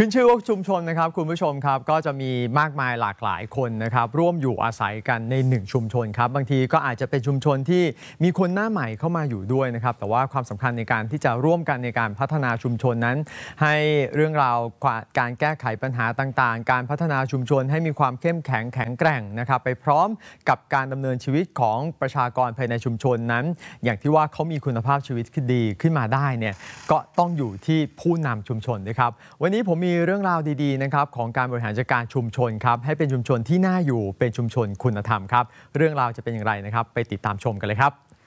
ขึ้นชื่อว่าชุมชนนะครับคุณผู้ชมครับก็จะมีมากมายหลากหลายคนนะครับร่วมอยู่อาศัยกันใน1ชุมชนครับบางทีก็อาจจะเป็นชุมชนที่มีคนหน้าใหม่เข้ามาอยู่ด้วยนะครับแต่ว่าความสำคัญในการที่จะร่วมกันในการพัฒนาชุมชนนั้นให้เรื่องราวการแก้ไขปัญหาต่างๆการพัฒนาชุมชนให้มีความเข้มแข็งแข็งแกร่งนะครับไปพร้อมกับการดำเนินชีวิตของประชากรภายในชุมชนนั้นอย่างที่ว่าเขามีคุณภาพชีวิตที่ดีขึ้นมาได้เนี่ยก็ต้องอยู่ที่ผู้นำชุมชนนะครับวันนี้ผมมีเรื่องราวดีๆนะครับของการบริหารจัดการชุมชนครับให้เป็นชุมชนที่น่าอยู่เป็นชุมชนคุณธรรมครับเรื่องราวจะเป็นอย่างไรนะครับไปติดตามชมกันเลยครับ